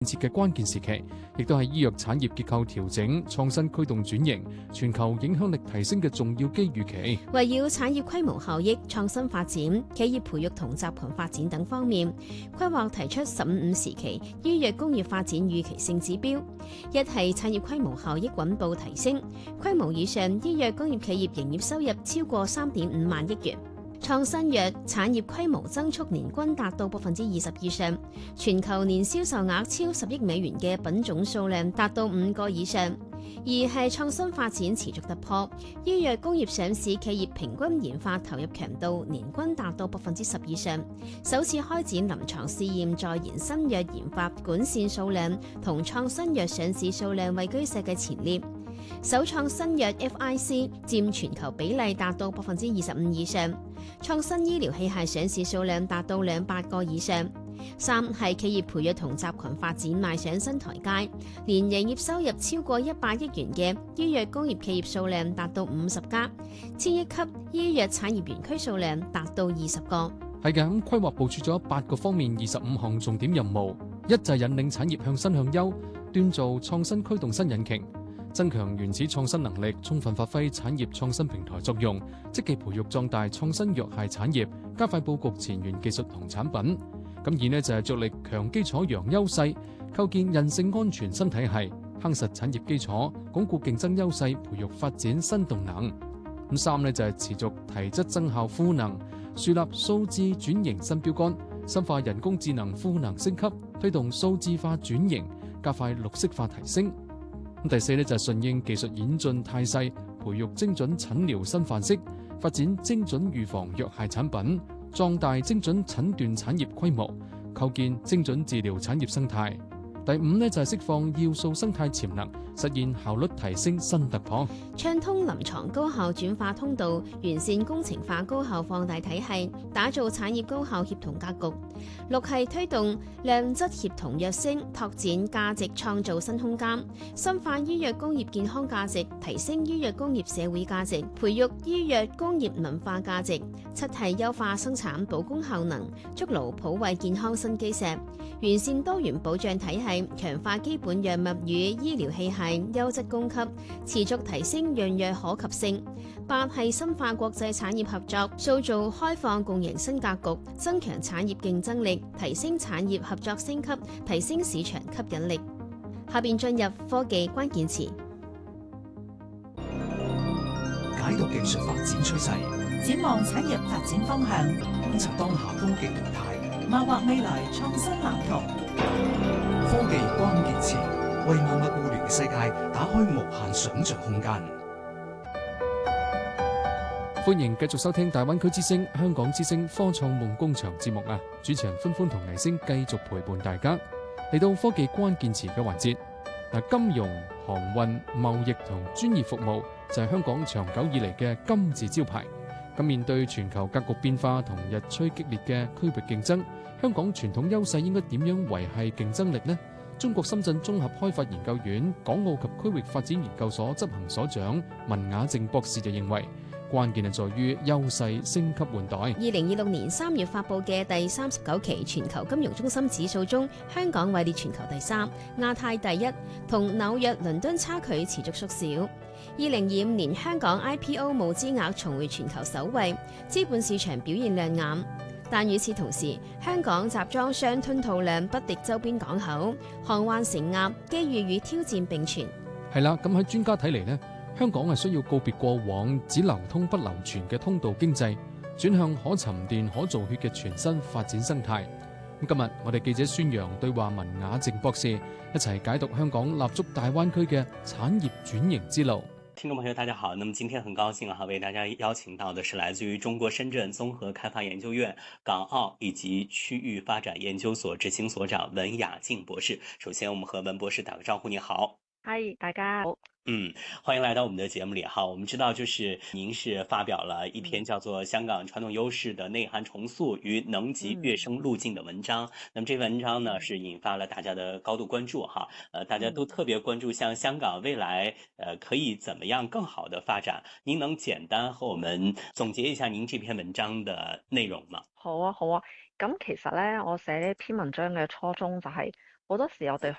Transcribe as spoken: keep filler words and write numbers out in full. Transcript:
設嘅關鍵時期，亦都係醫藥產業結構調整、創新驅動轉型、全球影響力提升嘅重要機遇期。 圍繞產業規模效益、創新發展、企業培育同集群發展等方面，規劃提出十五五時期醫藥工業發展預期性指標。一係產業規模效益穩步提升，規模以上醫藥工業企業營業收入超過三點五萬億元。創新藥產業規模增速年均達到百分之二十以上，全球年銷售額超十億美元嘅品種數量達到五個以上。二係創新發展持續突破，醫藥工業上市企業平均研發投入強度年均達到百分之十以上，首次開展臨床試驗在研新藥研發管線數量同創新藥上市數量位居世界前列。首創新藥 F I C 佔全球比例達到百分之二十五以上，創新醫療器械上市數量達到兩百個以上。三係企業培育同集群發展邁上新台階，年營業收入超過一百億元嘅醫藥工業企業數量達到五十家，千億級醫藥產業園區數量達到二十個。 係嘅，咁規劃部署咗八個方面二十五項重點任務，一就係引領產業向新向優，鍛造創新驅動新引擎。增強原始創新能力，充分發揮產業創新平台作用，積極培育壯大創新藥械產業，加快佈局前沿技術同產品。咁而呢就係着力強基礎揚優勢，構建韌性安全新體系，夯實產業基礎，鞏固競爭優勢，培育發展新動能。咁三呢就係持續提質增效賦能，樹立數字轉型新標杆，深化人工智能賦能升級，推動數字化轉型，加快綠色化提升。第四呢，就係順應技術演進態勢，培育精準診療新範式，發展精準預防藥械產品，壯大精準診斷產業規模，構建精準治療產業生態。第五呢，就係釋放要素生態潛能，實現效率提升新突破， 暢通臨床高效轉化通道，完善工程化高效放大體系，打造產業高效協同格局。六係推動量質協同躍升，拓展價值創造新空間，深化醫藥工業健康價值，提升醫藥工業社會價值，培育醫藥工業文化價值。七係優化生產保供效能，築牢普惠健康新基石，完善多元保障體系，強化基本藥物與醫療器械優質供給，持續提升藥藥可及性。八係深化國際產業合作，塑造開放共贏新格局，增強產業競爭力，提升產業合作升級，提升市場吸引力。下邊進入科技關鍵詞， 解讀技術發展趨勢， 展望產業發展方向， 觀察當下科技動態， 謀劃未來創新藍圖。 科技關鍵詞為萬物互聯嘅世界打開無限想像空間。 歡迎繼續收聽大灣區之聲、香港之聲科創夢工場節目啊！主持人歡歡同倪星繼續陪伴大家嚟到科技關鍵詞嘅環節。嗱，金融、航運、貿易同專業服務就係香港長久以嚟嘅金字招牌。咁面對全球格局變化同日趨激烈嘅區域競爭，香港傳統優勢應該點樣維繫競爭力呢？中國深圳綜合開發研究院港澳及區域發展研究所執行所長文雅靜博士就認為，關鍵係在於優勢升級換代。 二零二六年三月發布嘅第三十九期全球金融中心指數中，香港位列全球第三，亞太第一，同紐約、倫敦差距持續縮小。二零二五年香港 I P O 募資額重回全球首位，資本市場表現亮眼。但與此同時，香港集裝箱吞吐量不敵周邊港口，航運承壓，機遇與挑戰並存。 係啦，咁喺專家睇嚟呢，香港係需要告別過往只流通不流傳嘅通道經濟，轉向可沉澱可造血嘅全新發展生態。咁今日我哋記者孫楊對話文雅靜博士，一齊解讀香港立足大灣區嘅產業轉型之路。 聽眾朋友大家好，那麼今天很高興啊，為大家邀請到的是來自於中國深圳綜合開發研究院港澳以及區域發展研究所執行所長文雅靜博士。首先我們和文博士打個招呼，你好。 嗨，大家好。 嗯，歡迎來到我們的節目裡哈。我們知道，就是您是發表了一篇叫做《香港傳統優勢的內涵重塑與能級躍升路徑》的文章。嗯、那麼這文章呢，是引發了大家的高度關注哈。呃，大家都特別關注，像香港未來，呃，可以怎麼樣更好的發展？您能簡單和我們總結一下您這篇文章的內容嗎？ 好啊，好啊。咁其實呢，我寫呢篇文章嘅初衷就係、是。 好多時我哋